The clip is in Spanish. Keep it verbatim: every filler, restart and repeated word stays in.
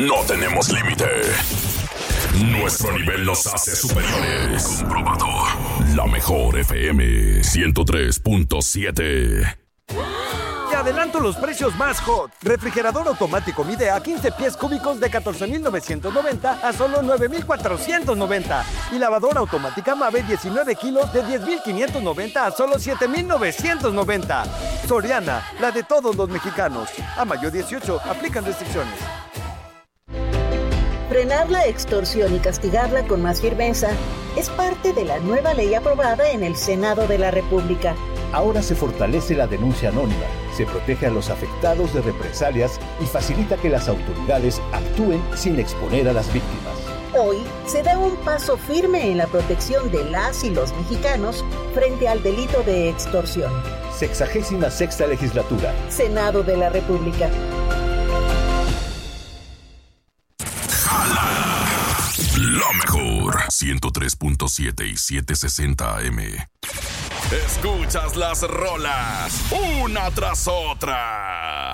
no tenemos límite. Nuestro nivel nos hace superiores. Comprobado. La mejor F M ciento tres punto siete. Te adelanto los precios más hot. Refrigerador automático Midea quince pies cúbicos de catorce mil novecientos noventa a solo nueve mil cuatrocientos noventa. Y lavadora automática Mave diecinueve kilos de diez mil quinientos noventa a solo siete mil novecientos noventa. Soriana, la de todos los mexicanos. A mayo dieciocho, aplican restricciones. Frenar la extorsión y castigarla con más firmeza es parte de la nueva ley aprobada en el Senado de la República. Ahora se fortalece la denuncia anónima, se protege a los afectados de represalias y facilita que las autoridades actúen sin exponer a las víctimas. Hoy se da un paso firme en la protección de las y los mexicanos frente al delito de extorsión. Sexagésima sexta legislatura. Senado de la República. La mejor ciento tres punto siete y setecientos sesenta A M. Escuchas las rolas una tras otra